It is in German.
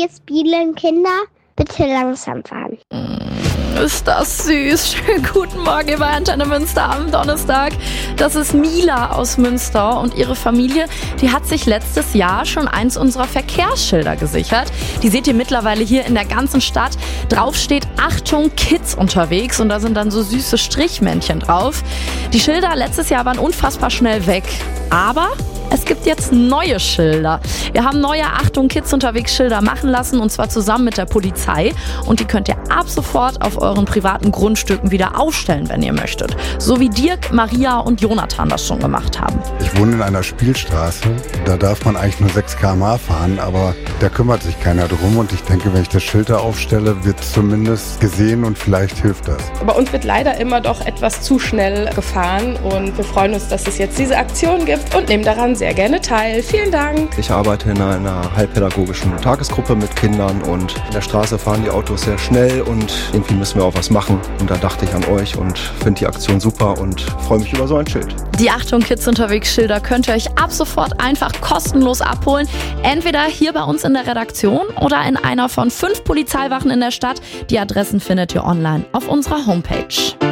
hier spielen Kinder, bitte langsam fahren. Ist das süß. Schönen guten Morgen bei Antenne Münster am Donnerstag. Das ist Mila aus Münster und ihre Familie, die hat sich letztes Jahr schon eins unserer Verkehrsschilder gesichert. Die seht ihr mittlerweile hier in der ganzen Stadt. Drauf steht Achtung, Kids unterwegs und da sind dann so süße Strichmännchen drauf. Die Schilder letztes Jahr waren unfassbar schnell weg, aber es gibt jetzt neue Schilder. Wir haben neue Achtung Kids unterwegs Schilder machen lassen und zwar zusammen mit der Polizei und die könnt ihr ab sofort auf euren privaten Grundstücken wieder aufstellen, wenn ihr möchtet. So wie Dirk, Maria und Jonathan das schon gemacht haben. Ich wohne in einer Spielstraße, da darf man eigentlich nur 6 km/h fahren, aber da kümmert sich keiner drum und ich denke, wenn ich das Schild da aufstelle, wird es zumindest gesehen und vielleicht hilft das. Bei uns wird leider immer doch etwas zu schnell gefahren und wir freuen uns, dass es jetzt diese Aktion gibt und nehmen daran sehr gerne teil. Vielen Dank. Ich arbeite in einer heilpädagogischen Tagesgruppe mit Kindern und in der Straße fahren die Autos sehr schnell und irgendwie müssen wir auch was machen. Und da dachte ich an euch und finde die Aktion super und freue mich über so ein Schild. Die Achtung Kids unterwegs Schilder könnt ihr euch ab sofort einfach kostenlos abholen. Entweder hier bei uns in der Redaktion oder in einer von 5 Polizeiwachen in der Stadt. Die Adressen findet ihr online auf unserer Homepage.